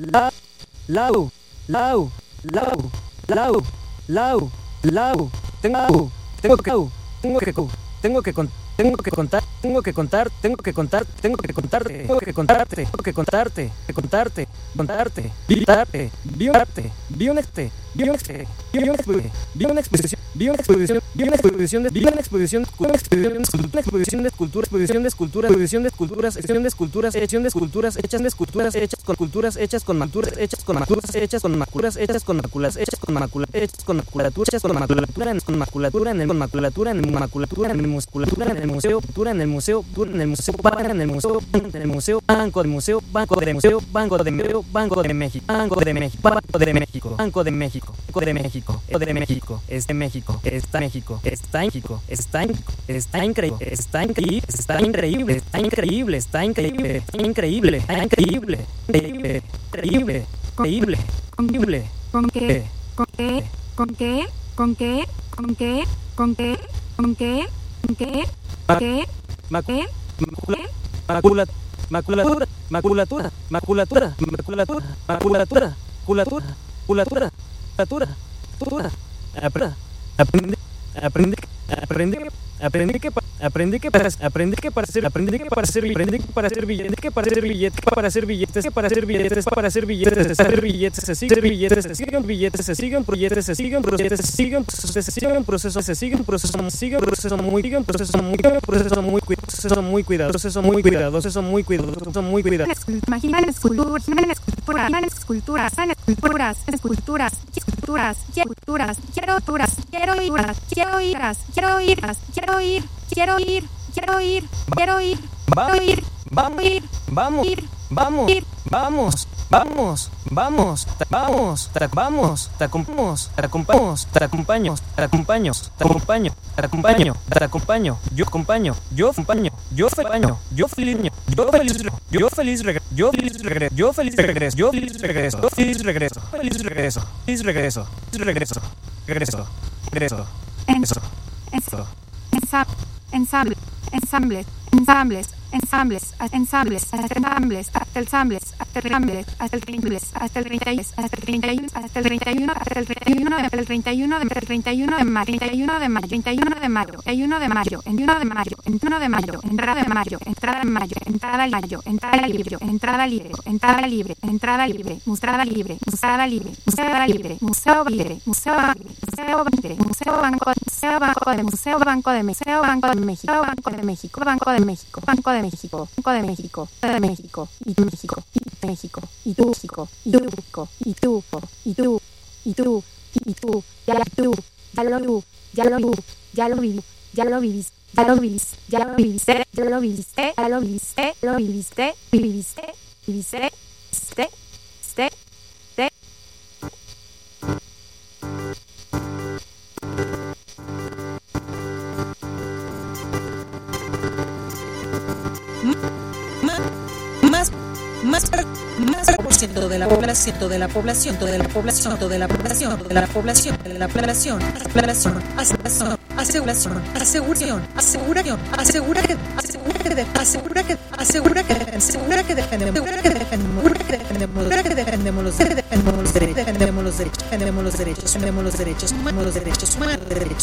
la, lau, lau, lau, lau, lau, lau, tengo que contarte, vi una exposición de esculturas hechas con maculatura en el museo Banco de México, está increíble. Aprendí que para hacer billetes se siguen muy cuidadosos. Imaginan esculturas, ensambles, hasta el 31 entrada libre, mostrada libre, museo Banco de México, ya lo viviste. Más por ciento de la población, defendemos los derechos humanos.